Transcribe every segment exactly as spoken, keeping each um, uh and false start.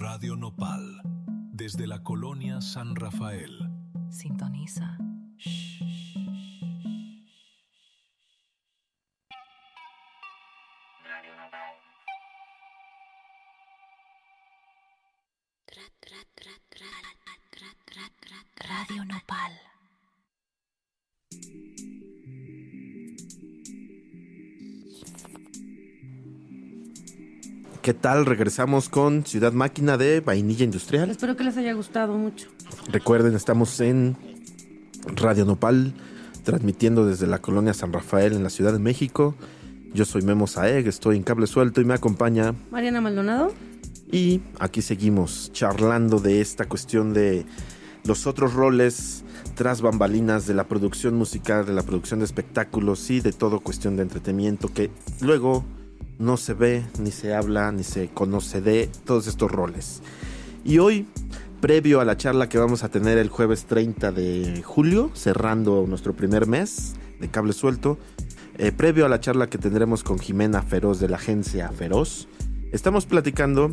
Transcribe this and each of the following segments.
Radio Nopal, desde la colonia San Rafael. Sintoniza. Shh. Radio Nopal. Radio Nopal. ¿Qué tal? Regresamos con Ciudad Máquina de Vainilla Industrial. Espero que les haya gustado mucho. Recuerden, estamos en Radio Nopal, transmitiendo desde la colonia San Rafael en la Ciudad de México. Yo soy Memo Saeg, estoy en Cable Suelto y me acompaña Mariana Maldonado. Y aquí seguimos charlando de esta cuestión de los otros roles tras bambalinas de la producción musical, de la producción de espectáculos y de todo cuestión de entretenimiento que luego no se ve, ni se habla, ni se conoce de todos estos roles. Y hoy, previo a la charla que vamos a tener el jueves treinta de julio, cerrando nuestro primer mes de Cable Suelto, eh, previo a la charla que tendremos con Jimena Feroz de la agencia Feroz, estamos platicando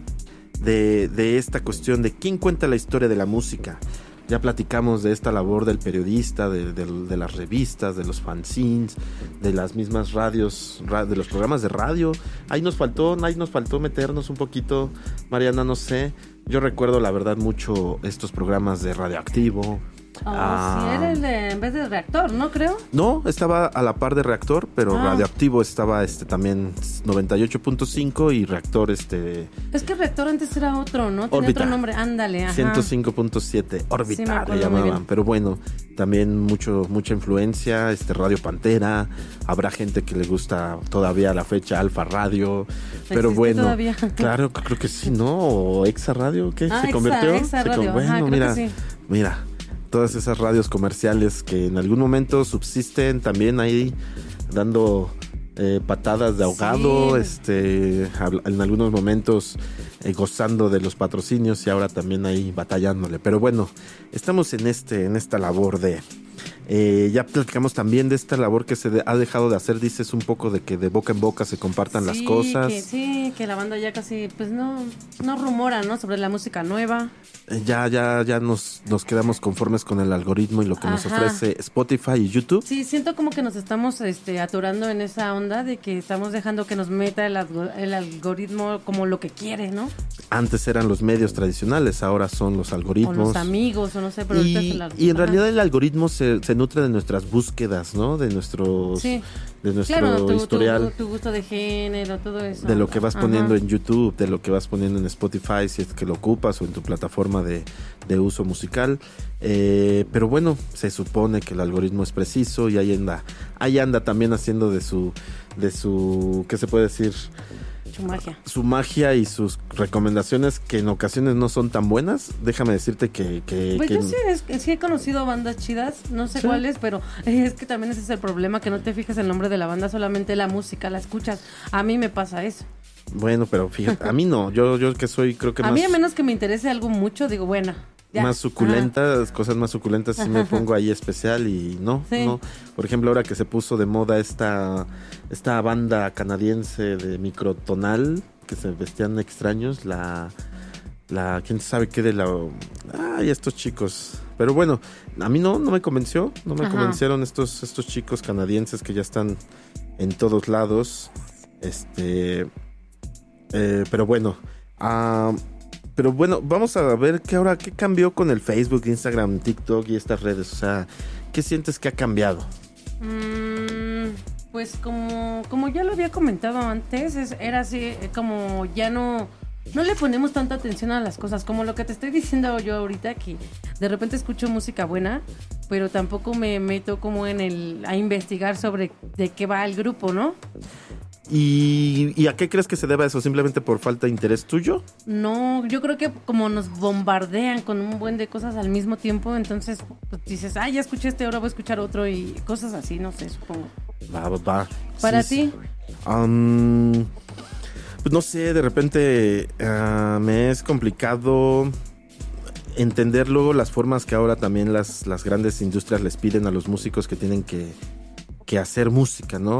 de, de esta cuestión de quién cuenta la historia de la música. Ya platicamos de esta labor del periodista, de, de, de las revistas, de los fanzines, de las mismas radios, de los programas de radio. Ahí nos faltó, ahí nos faltó meternos un poquito, Mariana, no sé. Yo recuerdo la verdad mucho estos programas de Radioactivo. Oh, ah, sí, era el de, en vez de Reactor, ¿no? Creo. No, estaba a la par de Reactor, pero ah. Radioactivo estaba este también noventa y ocho punto cinco y Reactor este... Es que Reactor antes era otro, ¿no? Tenía Órbita. otro nombre, ándale, ajá. ciento cinco punto siete, Órbita, Sí, le llamaban, pero bueno, también mucho mucha influencia, este Radio Pantera, habrá gente que le gusta todavía a la fecha Alfa Radio, pero bueno, todavía? Claro, creo que sí, ¿no? O Exa Radio, ¿qué? Ah, ¿Se Exa, convirtió? Exa Se Radio, con... Bueno, ajá, creo mira, que sí. mira, todas esas radios comerciales que en algún momento subsisten también ahí dando eh, patadas de ahogado, Sí. este, en algunos momentos eh, gozando de los patrocinios y ahora también ahí batallándole. Pero bueno, estamos en este, en esta labor de eh, ya platicamos también de esta labor que se de, ha dejado de hacer, dices un poco de que de boca en boca se compartan Sí, las cosas. Que, sí, que la banda ya casi, pues no, no rumora, ¿no? Sobre la música nueva. Eh, ya, ya, ya nos, nos quedamos conformes con el algoritmo y lo que nos Ajá. ofrece Spotify y YouTube. Sí, siento como que nos estamos este, atorando en esa onda de que estamos dejando que nos meta el, algo, el algoritmo como lo que quiere, ¿no? Antes eran los medios tradicionales, ahora son los algoritmos. O los amigos, o no sé, pero ahorita es Y, el algoritmo. y en Ajá. realidad el algoritmo se, se nutre de nuestras búsquedas, ¿no? De nuestros, Sí. de nuestro Claro, tu, historial. tu, tu gusto de género, todo eso. De lo que vas Ajá. poniendo en YouTube, de lo que vas poniendo en Spotify, si es que lo ocupas, o en tu plataforma de, de uso musical. Eh, pero bueno, se supone que el algoritmo es preciso y ahí anda, ahí anda también haciendo de su, de su, ¿qué se puede decir? Su magia. Su magia y sus recomendaciones que en ocasiones no son tan buenas. Déjame decirte que... que, Pues que yo sí, es, sí he conocido bandas chidas, no sé ¿Sí? cuáles, pero es que también ese es el problema, que no te fijas el nombre de la banda, solamente la música, la escuchas. A mí me pasa eso. Bueno, pero fíjate, a mí no, yo, yo que soy creo que A más... mí a menos que me interese algo mucho, digo, bueno, ya. Más suculentas, cosas más suculentas, sí me pongo ahí especial y no, Sí. no. Por ejemplo, ahora que se puso de moda esta, esta banda canadiense de microtonal, que se vestían extraños, la, la, quién sabe qué de la, ay, estos chicos. Pero bueno, a mí no, no me convenció, no me Ajá. convencieron estos, estos chicos canadienses que ya están en todos lados, este, eh, pero bueno, ah... Pero bueno, vamos a ver qué ahora qué cambió con el Facebook, Instagram, TikTok y estas redes. O sea, ¿qué sientes que ha cambiado? Mm, pues como, como ya lo había comentado antes, es, era así, como ya no, no le ponemos tanta atención a las cosas, como lo que te estoy diciendo yo ahorita, que de repente escucho música buena, pero tampoco me meto como en el, a investigar sobre de qué va el grupo, ¿no? ¿Y, ¿Y a qué crees que se deba eso? ¿Simplemente por falta de interés tuyo? No, yo creo que como nos bombardean con un buen de cosas al mismo tiempo, entonces pues, dices, ah, ya escuché este, ahora voy a escuchar otro y cosas así, no sé, supongo. Va, va, va. ¿Para Sí, ti? sí. Um, pues no sé, de repente uh, me es complicado entender luego las formas que ahora también las, las grandes industrias les piden a los músicos que tienen que, que hacer música, ¿no?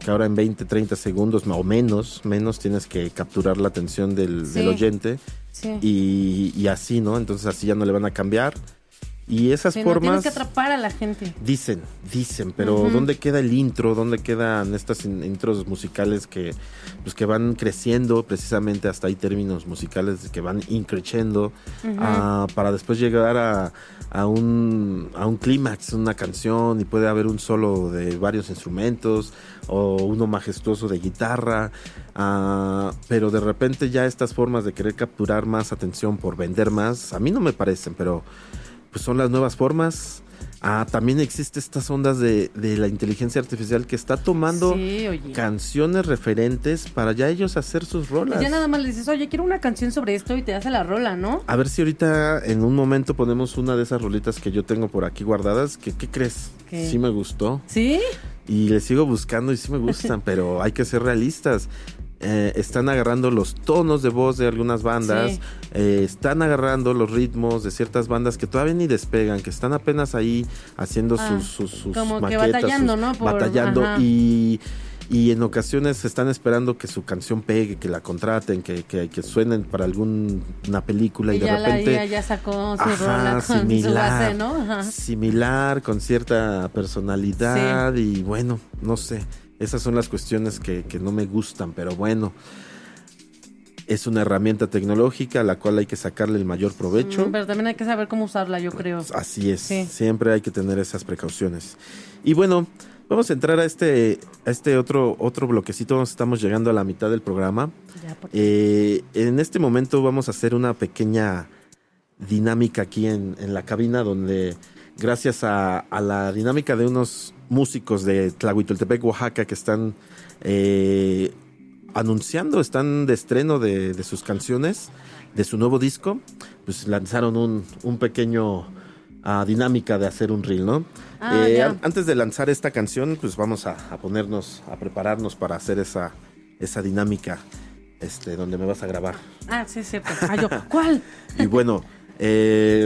que ahora en veinte, treinta segundos o menos, menos tienes que capturar la atención del, Sí. del oyente Sí. y, y así, ¿no? Entonces así ya no le van a cambiar. Y esas Sí, no, tienes formas... que atrapar a la gente. Dicen, dicen, pero Ujú. ¿dónde queda el intro? ¿Dónde quedan estas in- intros musicales que, pues, que van creciendo? Precisamente hasta hay términos musicales que van increciendo Ujú. ah, para después llegar a, a un, a un clímax, una canción, y puede haber un solo de varios instrumentos o uno majestuoso de guitarra, ah, pero de repente ya estas formas de querer capturar más atención por vender más, a mí no me parecen, pero pues son las nuevas formas. Ah, también existe estas ondas de, de la inteligencia artificial que está tomando Sí, oye. canciones referentes para ya ellos hacer sus Y rolas. ya nada más le dices, oye, quiero una canción sobre esto y te hace la rola, ¿no? A ver si ahorita en un momento ponemos una de esas rolitas que yo tengo por aquí guardadas. que ¿Qué crees? ¿Qué? Sí me gustó. ¿Sí? Y le sigo buscando y sí me gustan, pero hay que ser realistas. Eh, están agarrando los tonos de voz de algunas bandas, Sí. eh, están agarrando los ritmos de ciertas bandas que todavía ni despegan, que están apenas ahí haciendo Ah, sus, sus, sus como que maquetas, batallando, sus- ¿no? Por- batallando ajá. y, y en ocasiones están esperando que su canción pegue, que la contraten, que, que, que suenen para alguna película y, Y de ya la repente... I A ya sacó su Ajá, rola con su similar, base, ¿no? Ajá. similar, con cierta personalidad y bueno, no sé, esas son las cuestiones que, que no me gustan, pero bueno, es una herramienta tecnológica a la cual hay que sacarle el mayor provecho. Mm, Pero también hay que saber cómo usarla, yo creo. Así es, Sí. siempre hay que tener esas precauciones. Y bueno, vamos a entrar a este, a este otro, otro bloquecito, estamos llegando a la mitad del programa. Ya, por- Eh, en este momento vamos a hacer una pequeña dinámica aquí en, en la cabina donde gracias a, a la dinámica de unos músicos de Tlahuitoltepec, Oaxaca, que están eh, anunciando, están de estreno de, de sus canciones, de su nuevo disco, pues lanzaron un, un pequeño ah, dinámica de hacer un reel, ¿no? Ah, Eh, ya. an- antes de lanzar esta canción, pues vamos a, a ponernos, a prepararnos para hacer esa, esa dinámica, este, donde me vas a grabar. Ah, sí, es cierto. Ah, yo, ¿cuál? Y bueno, eh,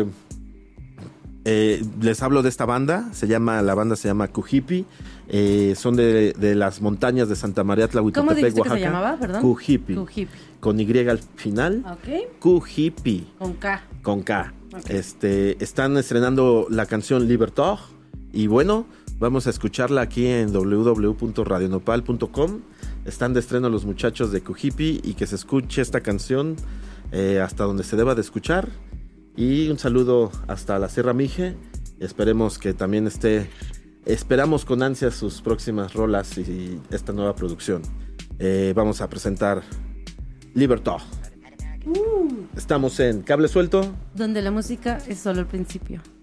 eh, les hablo de esta banda, se llama, la banda se llama Cujipi, eh, son de, de las montañas de Santa María ¿Cómo Tlahuitoltepec, dijiste Oaxaca. que se llamaba, perdón? Cujipi, Cujipi. con Y al final, Ok. Cujipi, Con K. con K. Ok. Este, están estrenando la canción Libertad y bueno, vamos a escucharla aquí en w w w punto radio nopal punto com. Están de estreno los muchachos de Cujipi y que se escuche esta canción eh, hasta donde se deba de escuchar. Y un saludo hasta la Sierra Mije. Esperemos que también esté, esperamos con ansias sus próximas rolas y, y esta nueva producción. Eh, vamos a presentar Libertad. Estamos en Cable Suelto. Donde la música es solo el principio.